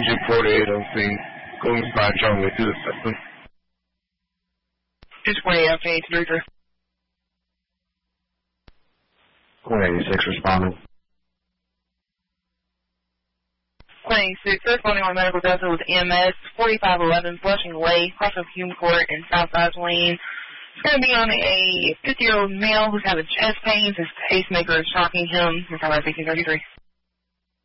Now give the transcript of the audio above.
engine 48 on scene. Going by John Way to the system. Just 48 on scene, 33. 486 responding. 26, responding on medical delta with EMS, 4511 Flushing Way, cross of Hume Court and Southside Lane. It's going to be on a 50-year-old male who's having chest pains. His pacemaker is shocking him. He's talking about 1833.